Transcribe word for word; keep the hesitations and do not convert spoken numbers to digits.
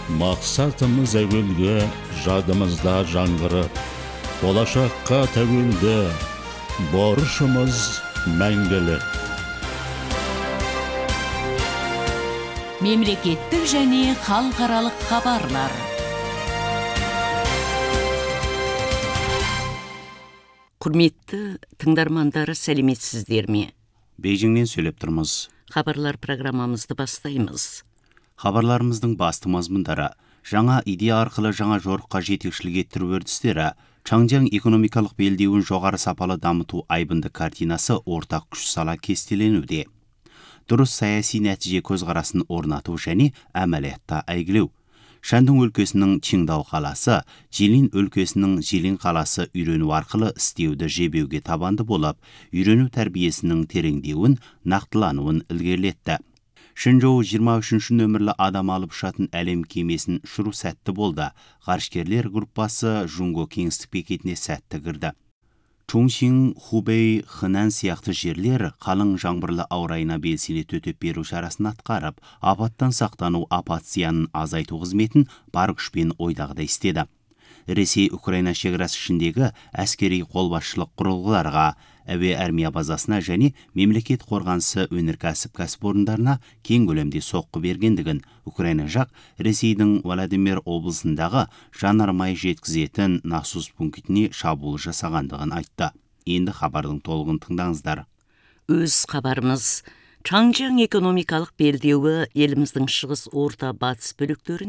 Мақсатымыз әуелге, жадымызда жаңғырып, болашаққа тәуелді, борышымыз мәңгілік. Мемлекеттік және халықаралық хабарлар. Құрметті тыңдармандары, сәлеметсіздер ме? Бейжіңнен сөйлеп тұрмыз. Хабарлар программамызды бастаймыз. Хабарларымыздың басты мазмұндары: жаңа идея арқылы жаңа жорыққа жетекшілік еттіру үрдістері, Чаңжаң экономикалық белдеуін жоғары сапалы дамыту айбынды картинасы ортақ күш сала кестеленуде. Дұрыс саяси нәтиже көзқарасын орнату және әмәлиятта әйгілеу. Шандың өлкесінің Чиндау қаласы, Жилин өлкесінің Жилин қаласы үйрену арқылы істеуді жебеуге табанды болып, үйрену тәрбиесінің тереңдеуін, нақтылануын ілгерілетті. Шэньчжоу жиырма үшінші нөмірлі адам алып ұшатын әлем кемесін ұшыру сәтті болды. Ғарышкерлер группасы Жунго кеңістік бекетіне сәтті кірді. Чоңшин, Хубэй, Хэнан сияқты жерлер қалың жаңбырлы аурайына белсене төтеп беру шарасын атқарып, апаттан сақтану апат зиянын азайту қызметін бар күшпен ойдағыдай істеді. Ресей-Украина шекарасы ішіндегі әскери қолбасшылық құрылғыларға, әуе армия базасына және мемлекет қорғанысы өнеркәсіп кәсіпорындарына кең көлемде соққы бергендігін, Украина жақ Ресейдің Владимир облысындағы жанармай жеткізетін насос пунктіне шабуыл жасағандығын айтты. Енді хабардың толығын тыңдаңыздар. Өз хабарымыз: Чаңжаң экономикалық белдеуі еліміздің шығыс орта батыс бөліктерін